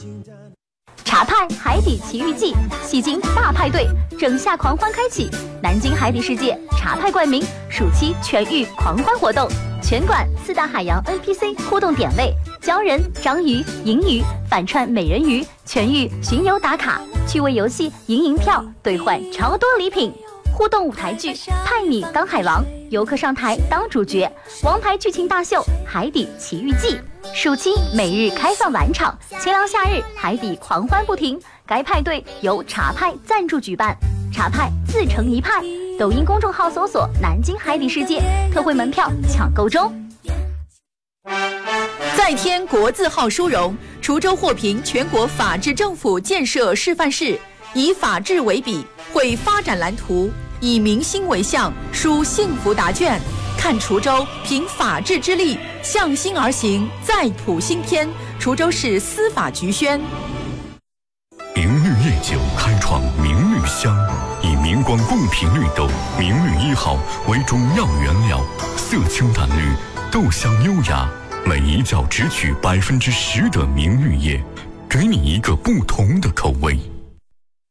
茶派海底奇遇记，戏精大派对，整夏狂欢开启！南京海底世界茶派冠名暑期全域狂欢活动，全馆4大海洋 NPC 互动点位，鲛人、章鱼、银鱼反串美人鱼，全域巡游打卡，趣味游戏赢银票兑换超多礼品。互动舞台剧派你当海王，游客上台当主角，王牌剧情大秀海底奇遇记。暑期每日开放晚场，清凉夏日海底狂欢不停。该派对由茶派赞助举办，茶派自成一派。抖音公众号搜索南京海底世界，特惠门票抢购中。 再添国字号殊荣，滁州获评全国法治政府建设示范市，以法治为笔，绘发展蓝图，以民心为向，书幸福答卷。看滁州凭法治之力向心而行，再谱新篇。滁州市司法局宣。 明绿夜酒开创明绿香，以明光贡品绿豆明绿1号为中药原料，色清淡绿，豆香优雅，每一窖只取10%的明绿叶，给你一个不同的口味。